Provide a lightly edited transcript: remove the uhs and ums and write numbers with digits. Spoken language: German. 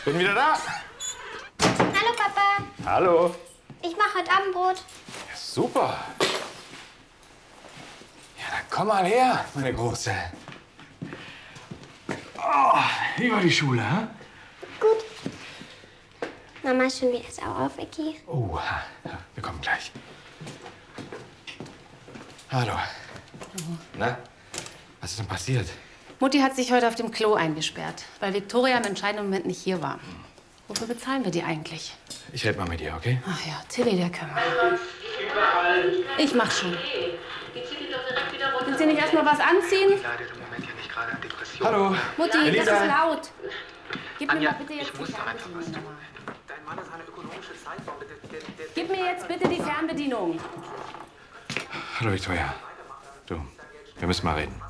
Bin wieder da. Hallo, Papa. Hallo. Ich mache heute Abendbrot. Ja, super. Ja, dann komm mal her, meine Große. Oh, wie war die Schule, hä? Gut. Mama ist schon wieder sauer auf Vicky. Oh, ja, wir kommen gleich. Hallo. Na, was ist denn passiert? Mutti hat sich heute auf dem Klo eingesperrt, weil Viktoria im entscheidenden Moment nicht hier war. Wofür bezahlen wir die eigentlich? Ich rede mal mit dir, okay? Ach ja, Tilly, der Kümmern. Ich mach schon. Willst du nicht erst mal was anziehen? Hallo. Mutti, Elisa. das ist laut. Gib mir Anja, mal bitte jetzt ich muss die doch einfach was Fernbedienung. tun. Dein Mann ist eine ökonomische Zeitbombe. Gib mir jetzt bitte die Fernbedienung. Hallo, Victoria. Du, wir müssen mal reden.